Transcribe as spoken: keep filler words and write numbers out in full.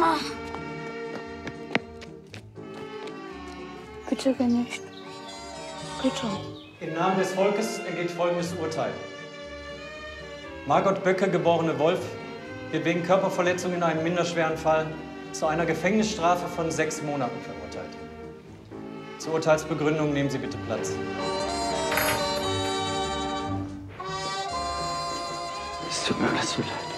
Bitte geh nicht. Bitte. Im Namen des Volkes ergeht folgendes Urteil. Margot Böcke, geborene Wolf, wird wegen Körperverletzung in einem minderschweren Fall zu einer Gefängnisstrafe von sechs Monaten verurteilt. Zur Urteilsbegründung nehmen Sie bitte Platz. Es tut mir alles so leid.